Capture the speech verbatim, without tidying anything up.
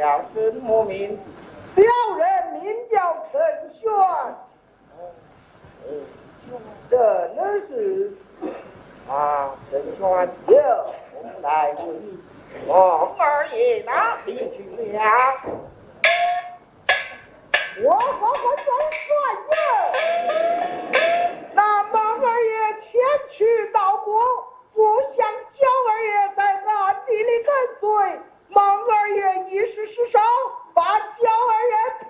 叫什么名字？小人名叫陈玄。真的是啊，陈玄有空来问王二爷哪里去了？我我我我算呀！